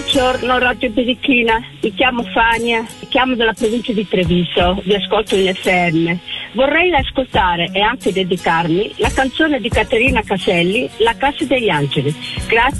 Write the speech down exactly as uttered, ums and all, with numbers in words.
Buongiorno Radio Birichina, mi chiamo Fania, mi chiamo dalla provincia di Treviso, vi ascolto in F M. Vorrei ascoltare e anche dedicarmi la canzone di Caterina Caselli, La Casa degli Angeli. Grazie.